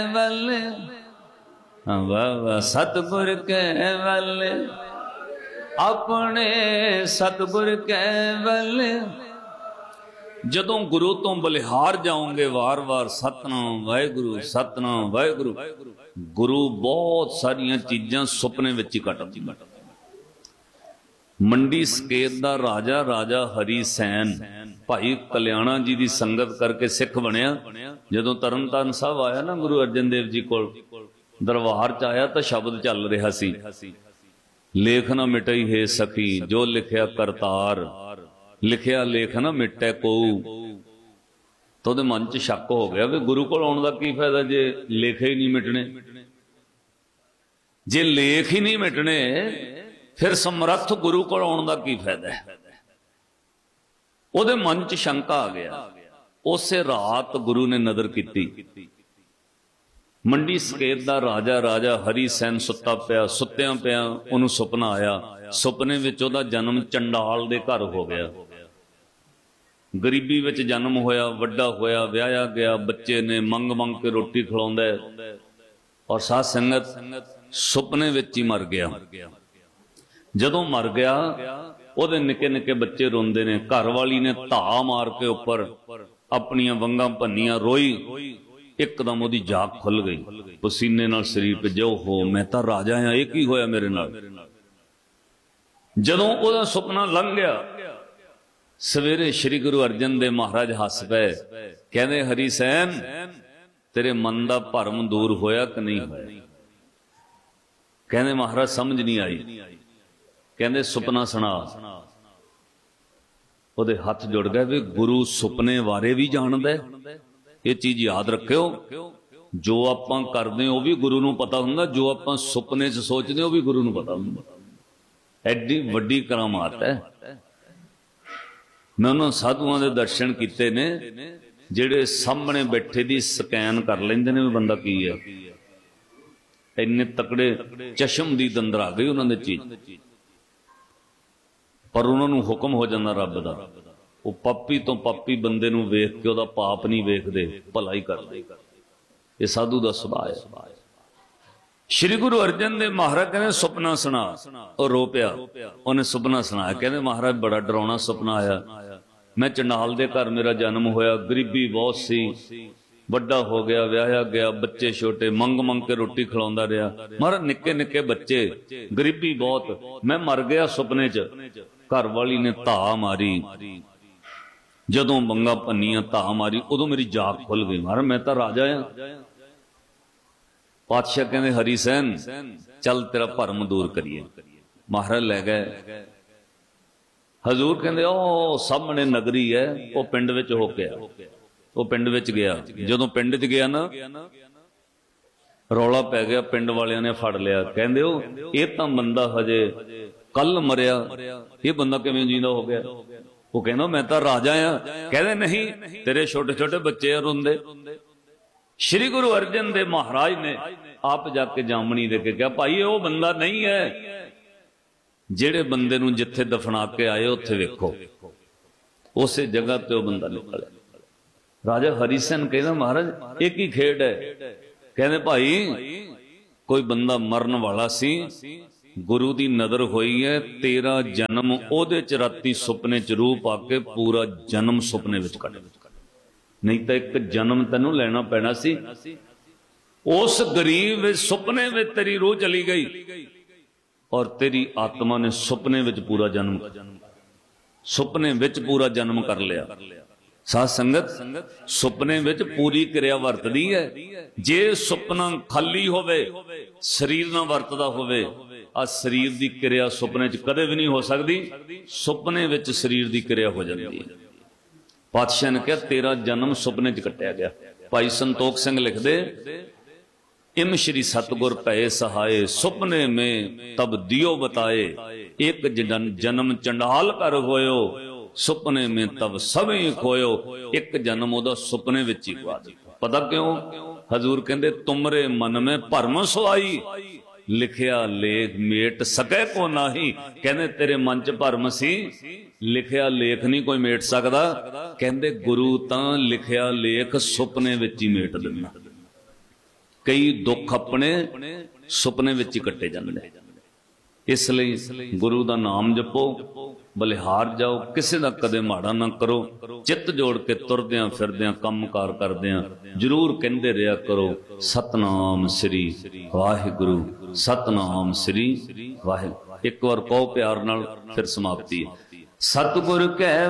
वल वाह सतगुर के वल अपने सतगुर के वल जदों गुरु तो बलिहार जाओगे वार वार सतनाम वाहिगुरु गुरु बहुत सारिया चीज़ां सुपने विच ही कटदी। मंडी सकेत दा राजा राजा हरी सैन भाई कल्याणा जी की संगत करके सिख बनया। जदों तरनतारन साहब आया ना गुरु अर्जन देव जी को दरबार च आया तो शब्द चल रहा सी, लेख ना मिटई है सखी जो लिखया करतार, लिखया लेख ना मिटे को। तो उहदे मन च शक हो गया भी गुरु को आउण दा की फायदा जे लेखे ही नहीं मिटने। जे लेख ही नहीं मिटने फिर समर्थ गुरु को आउण दा की फायदा है। उहदे मन च शंका आ गया। उस रात गुरु ने नदर की मंडी सकेत दा राजा राजा हरी सैन सुत्ता पिया, सुत्तिया पिया उन्होंने सुपना आया। सुपने विच उहदा जन्म चंडाल दे घर हो गया। गरीबी विच जन्म होया, वड्डा होया, व्याया गया, बच्चे ने मंग मंग के रोटी खिलाउंदा है और साध संगत सुपने विच ही मर गया। जदों मर गया उहदे निके निके बच्चे रोंदे ने, घर वाली ने धा मार के उपर अपनियां वंगां भन्नियां, रोई। एकदम उहदी जाग खुल गई, पसीने नाल शरीर पे जो हो मैं तां राजा हाँ, ये की होया मेरे नाल। जदों उहदा सुपना लंघ गया सवेरे श्री गुरु अर्जन देव महाराज हस पे, कहते हरी सैन तेरे मन का भरम दूर होया कि नहीं होया? कहते महाराज समझ नहीं आई। कहते सुपना सुना। उहदे हथ जुड़ गए भी गुरु सुपने बारे भी जानदा है। ये चीज याद रखियो, जो आपां करदे वो भी गुरु नूं पता हुंदा, जो आपां सुपने च सोचदे वो भी गुरु नूं पता हुंदा। एडी वड्डी करामात है। मैं उन्होंने साधुआं दे दर्शन किते ने जिहड़े सामने बैठे दी स्कैन कर लेंदे ने भी बंदा की है। इन्ने तकड़े चशम दी दंदर आ गई उन्होंने चीज, पर उन्होंने हुक्म हो जाता रब दा। वो पापी तो पापी बंदे नूं वेख के उहदा पाप नहीं वेखदे, भला ही करदे। ये साधु दा सुभाव है। श्री गुरु अर्जन देव महाराज कहते सुपना सुना, और रो पिया। उन्हें सुपना सुनाया, कहते महाराज बड़ा डरावना सुपना आया। मैं चंडाल दे घर मेरा जन्म होया, गरीबी बहुत सी, बड़ा हो गया, व्याया गया, बच्चे छोटे, मंग मंग के रोटी खिलाउंदा रहा। महाराज निक्के निक्के बच्चे, गरीबी बहुत। मैं मर गया सुपने च। घर वाली ने धा मारी, जदों मंगा भन्नियां धा मारी उदों मेरी जाग खुल गई। महाराज मैं तो राजा हाँ। पातशाह कहते हरी सैन चल तेरा भरम दूर करिए। महाराज ले गए। हजूर कहते ओ सामने नगरी है, वो पिंड विच हो गया। वो पिंड विच गया। जदों पिंड च गया ना रौला पै गया, पिंड वालियां ने फड़ लिया। कहते हो ये तो बंदा हजे कल मरिया, ये बंदा किवें जींदा हो गया? वो कहना मैं तो राजा हाँ। कहते नहीं तेरे छोटे छोटे बच्चे रोंदे। श्री गुरु अर्जन देव महाराज ने आप जाके जामनी दे के कहा भाई वो बंदा नहीं है, जेड़े बंदे नूं जिथे दफना के आए उत्थे वेखो, उस जगह ते वो बंदा निकल। राजा हरी सैन कहना महाराज एक ही खेड है। कहते भाई कोई बंदा मरन वाला सी, गुरु की नदर हुई है, तेरा जन्म ओदे च राती सुपने च रूप आके पूरा जन्म सुपने विच कट, नहीं तो एक जन्म तेनू लेना पैना सी। उस गरीब सुपने में तेरी रूह चली गई और तेरी आत्मा ने सुपने विच पूरा जन्म, सुपने विच पूरा जन्म कर लिया। साध संगत सुपने विच पूरी क्रिया वरतदी है। जे सुपना खाली होवे, शरीर ना वरतदा होवे, आ शरीर दी क्रिया सुपने च कदे भी नहीं हो सकती। सुपने विच शरीर दी क्रिया हो जाती है। पातशाह ने कहा तेरा जन्म सुपने च कटिया गया। भाई संतोख सिंह लिखदे इम श्री सतगुर भय सहाय, सुपने में तब दियो बताए, एक जन्म चंडाल कर होयो, सुपने में तब सभी खोयो। एक जन्म ओदा सुपने विच ही गवा दिता। पता क्यों? हजूर कहंदे तुमरे मन में भरम सोआई, लिखिया लेख मेट सके को नाही। कहंदे तेरे मन च भरम सी, लिखिया लेख नहीं कोई मेट सकदा। कहंदे गुरु तां लिखिया लेख सुपने विच ही मेट दिंदा। ਕਈ ਦੁੱਖ ਆਪਣੇ ਸੁਪਨੇ ਵਿੱਚ ਹੀ ਕੱਟੇ ਜਾਂਦੇ। ਇਸ ਲਈ ਗੁਰੂ ਦਾ ਨਾਮ ਜਪੋ, ਬਲਿਹਾਰ ਜਾਓ, ਕਿਸੇ ਦਾ ਕਦੇ ਮਾੜਾ ਨਾ ਕਰੋ। ਚਿੱਤ ਜੋੜ ਕੇ ਤੁਰਦਿਆਂ ਫਿਰਦਿਆਂ ਕੰਮ ਕਾਰ ਕਰਦਿਆਂ ਜ਼ਰੂਰ ਕਹਿੰਦੇ ਰਿਹਾ ਕਰੋ, ਸਤਨਾਮ ਸ੍ਰੀ ਵਾਹਿਗੁਰੂ, ਸਤਨਾਮ ਸ੍ਰੀ ਵਾਹਿਗੁਰੂ। ਇੱਕ ਵਾਰ ਕਹੋ ਪਿਆਰ ਨਾਲ, ਫਿਰ ਸਮਾਪਤੀ ਹੈ। ਸਤਿਗੁਰ ਕੈ